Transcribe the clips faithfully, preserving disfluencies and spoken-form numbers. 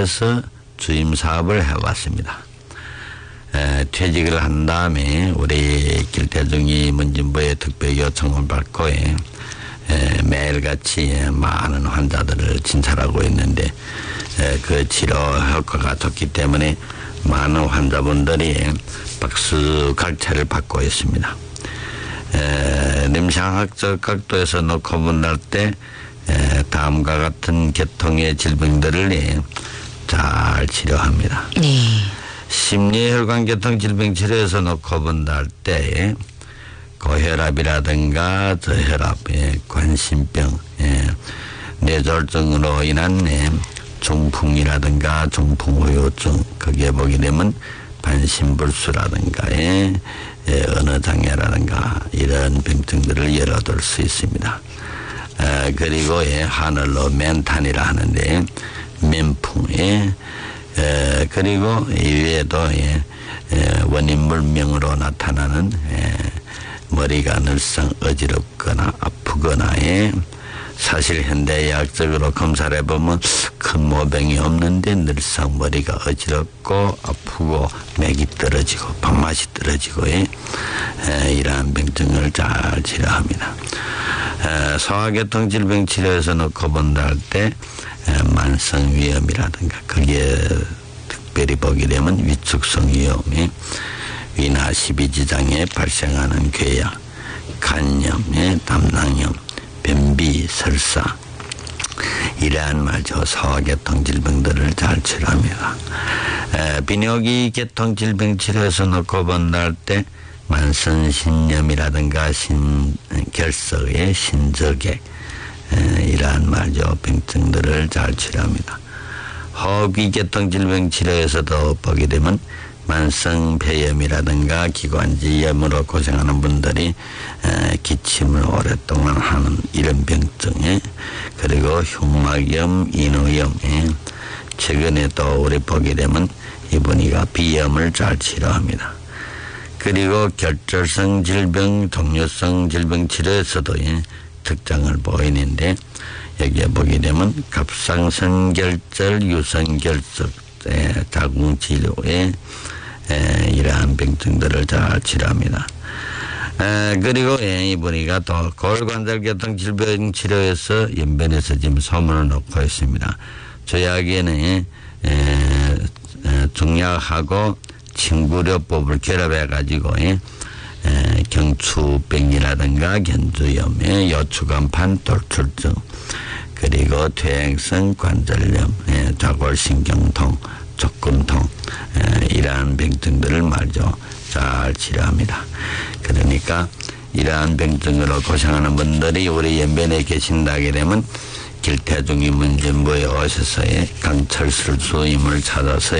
기관지에서 주임 사업을 해왔습니다. 에, 퇴직을 한 다음에 우리 길태중이 문진부의 특별 요청을 받고 에, 에, 매일같이 많은 환자들을 진찰하고 있는데 에, 그 치료 효과가 좋기 때문에 많은 환자분들이 박수갈채를 받고 있습니다. 에, 임상학적 각도에서 놓고 본할 때 에, 다음과 같은 계통의 질병들을 잘 치료합니다. 네. 심리혈관계통 질병 치료에서 놓고 본할 때 고혈압이라든가 저혈압, 예, 관심병, 예, 뇌졸중으로 인한 예, 중풍이라든가 중풍후유증, 거기에 보게 되면 반신불수라든가 예, 예, 언어장애라든가 이런 병증들을 열어둘 수 있습니다. 에, 그리고 예, 하늘로 멘탄이라 하는데 면풍, 예, 에, 그리고 이외에도 예, 예, 원인불명으로 나타나는 예, 머리가 늘상 어지럽거나 아프거나 예, 사실 현대의학적으로 검사를 해보면 큰 모병이 없는데 늘상 머리가 어지럽고 아프고 맥이 떨어지고 밥맛이 떨어지고 예, 에, 이러한 병증을 잘 치료합니다. 에, 소화계통 질병 치료에서 놓고 본다 할 때 만성위염이라든가 거기에 특별히 보게 되면 위축성 위염이 위나 십이지장에 발생하는 궤양, 간염, 담낭염, 변비, 설사 이러한 말저 소화계통 질병들을 잘 치료합니다. 에, 비뇨기 계통 질병 치료에서 놓고 본다 할 때 만성신염이라든가 신결석의 신저계 에, 이러한 말저 병증들을 잘 치료합니다. 호흡기 계통 질병 치료에서도 보게 되면 만성폐염이라든가 기관지염으로 고생하는 분들이 에, 기침을 오랫동안 하는 이런 병증에 그리고 흉막염, 인후염에 최근에 또 우리 보게 되면 이분이가 비염을 잘 치료합니다. 그리고 결절성 질병, 동요성 질병 치료에서도 예, 특장을 보이는데 여기에 보게 되면 갑상선결절, 유선결석 자궁치료에 에, 이러한 병증들을 잘 치료합니다. 에, 그리고 예, 이분이가 또 골관절계통 질병 치료에서 연변에서 지금 소문을 놓고 있습니다. 저야기에는 에, 에, 중약하고 친구료법을 결합해 가지고 예, 에, 경추병이라든가 견주염, 요추간판 돌출증 그리고 퇴행성 관절염, 예, 좌골신경통, 족근통 에, 이러한 병증들을 말이죠 잘 치료합니다. 그러니까 이러한 병증으로 고생하는 분들이 우리 연변에 계신다게 되면 길태중이 문진부에 오셔서 강철술 수임을 찾아서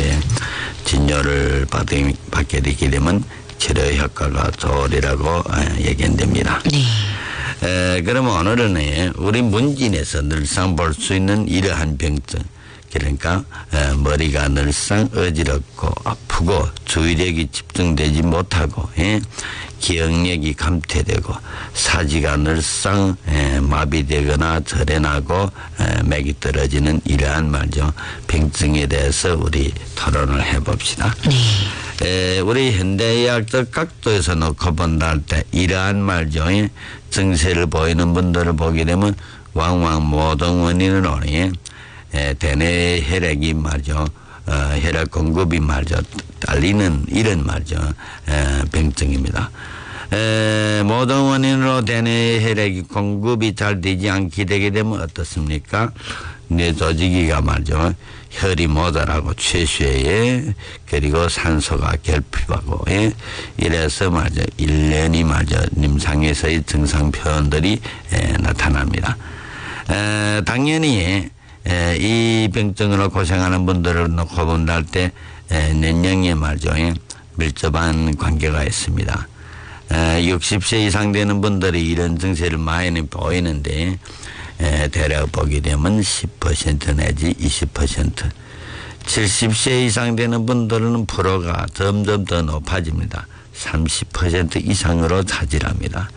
진료를 받게 되게 되면 치료 효과가 좋으리라고 예견됩니다. 네. 에, 그러면 오늘은 우리 문진에서 늘상 볼 수 있는 이러한 병증, 그러니까 에, 머리가 늘상 어지럽고 아프고 주의력이 집중되지 못하고 예? 기억력이 감퇴되고 사지가 늘상 에, 마비되거나 절해나고 에, 맥이 떨어지는 이러한 말죠 병증에 대해서 우리 토론을 해봅시다. 네. 에, 우리 현대의학적 각도에서 놓고 본다 할 때 이러한 말죠 예? 증세를 보이는 분들을 보게 되면 왕왕 모든 원인으로 예? 에, 대뇌 혈액이 말이죠 어, 혈액 공급이 말이죠 딸리는 이런 말이죠 에, 병증입니다. 에, 모든 원인으로 대뇌 혈액이 공급이 잘 되지 않게 되게 되면 어떻습니까? 뇌 조직이가 말이죠 혈이 모자라고 최쇠에 그리고 산소가 결핍하고 예? 이래서 말이죠 일 년이 말이죠 임상에서의 증상 표현들이 에, 나타납니다. 에, 당연히 에, 이 병증으로 고생하는 분들을 놓고 본다 할 때年齢에 말이죠 밀접한 관계가 있습니다. 에, 육십 세 이상 되는 분들이 이런 증세를 많이 보이는데 에, 대략 보게 되면 십 퍼센트 내지 이십 퍼센트 칠십 세 이상 되는 분들은 프로가 점점 더 높아집니다. 삼십 퍼센트 이상으로 차지합니다.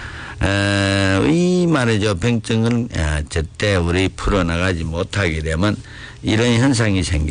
에, 이 말이죠 병증은 에, 제때 우리 풀어나가지 못하게 되면 이런 현상이 생깁니다.